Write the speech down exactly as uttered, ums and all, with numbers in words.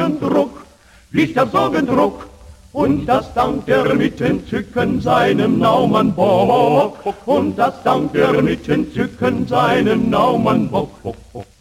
Sorgendruck, wich der Sorgendruck, und das dankt er mit Entzücken seinem Naumann Bock, und das dankt er mit Entzücken seinem Naumann Bock.